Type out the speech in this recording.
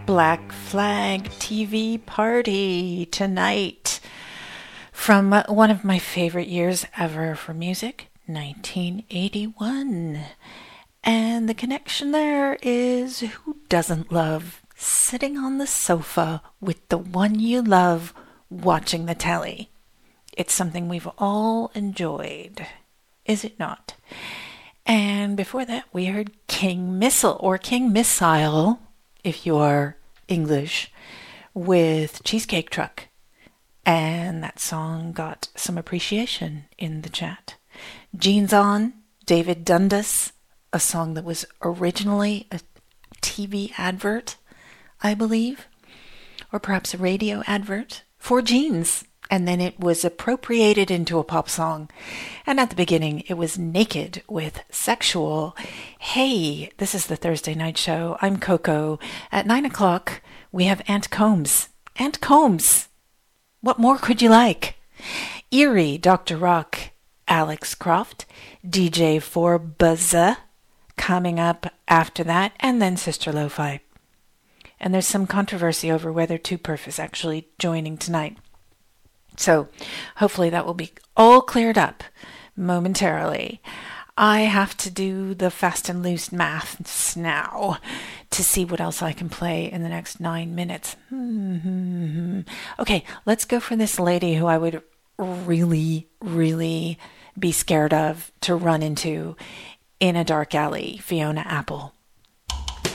Black Flag TV party tonight from one of my favorite years ever for music, 1981. And the connection there is, who doesn't love sitting on the sofa with the one you love watching the telly? It's something we've all enjoyed, is it not? And before that, we heard King Missile, or King Missile, if you are English, with Cheesecake Truck. And that song got some appreciation in the chat. Jeans On, David Dundas, a song that was originally a TV advert, I believe, or perhaps a radio advert for jeans. And then it was appropriated into a pop song. And at the beginning, it was Naked with Sexual. Hey, this is the Thursday Night Show. I'm Coco. At 9 o'clock, we have Aunt Combs. Aunt Combs! What more could you like? Eerie, Dr. Rock, Alex Croft, DJ for Buzza coming up after that, and then Sister Lo-Fi. And there's some controversy over whether Two Perf is actually joining tonight. So hopefully that will be all cleared up momentarily. I have to do the fast and loose maths now to see what else I can play in the next 9 minutes. Okay, let's go for this lady who I would really, really be scared of to run into in a dark alley, Fiona Apple.